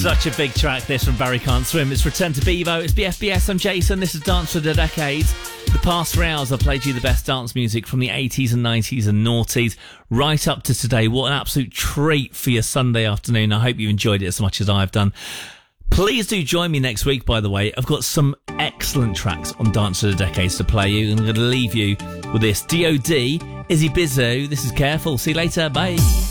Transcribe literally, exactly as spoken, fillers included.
Such a big track, this from Barry Can't Swim. It's Return to Bevo. It's B F B S. I'm Jason. This is Dance for the Decades. The past three hours, I've played you the best dance music from the eighties and nineties and noughties right up to today. What an absolute treat for your Sunday afternoon. I hope you enjoyed it as much as I've done. Please do join me next week, by the way. I've got some excellent tracks on Dance for the Decades to play you, and I'm going to leave you with this. D O D, Izzy Bizzo. This is Careful. See you later. Bye.